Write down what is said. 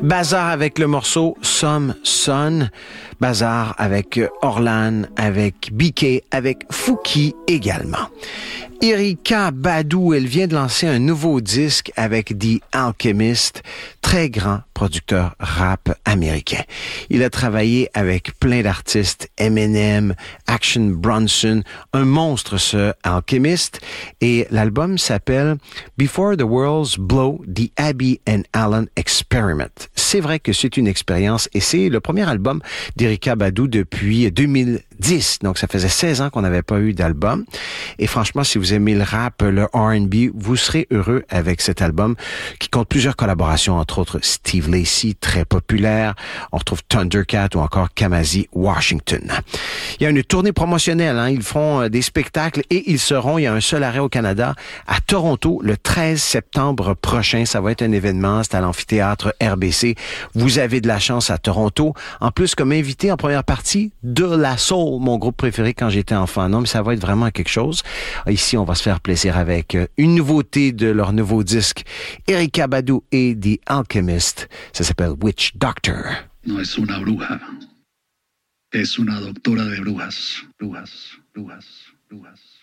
Bazar avec le morceau Some Sun. Bazar avec Orlan, avec BK, avec Fouki également. Erykah Badu, elle vient de lancer un nouveau disque avec The Alchemist, très grand producteur rap américain. Il a travaillé avec plein d'artistes, Eminem, Action Bronson, un monstre ce Alchemist, et l'album s'appelle Before the Worlds Blow, The Abby and Allen Experiment. C'est vrai que c'est une expérience et c'est le premier album d'Erykah Badu depuis 2010. Donc, ça faisait 16 ans qu'on n'avait pas eu d'album. Et franchement, si vous aimez le rap, le R&B, vous serez heureux avec cet album qui compte plusieurs collaborations, entre autres Steve Lacy, très populaire. On retrouve Thundercat ou encore Kamasi Washington. Il y a une tournée promotionnelle. Ils font des spectacles et ils seront, il y a un seul arrêt au Canada, à Toronto le 13 septembre prochain. Ça va être un événement. C'est à l'amphithéâtre RBC. Vous avez de la chance à Toronto. En plus, comme invité en première partie, De La Soul, mon groupe préféré quand j'étais enfant. Non, mais ça va être vraiment quelque chose. Ici, on va se faire plaisir avec une nouveauté de leur nouveau disque, Erykah Badu et The Alchemist. Ça s'appelle Witch Doctor. No es una bruja, es una doctora de brujas, brujas, brujas, brujas.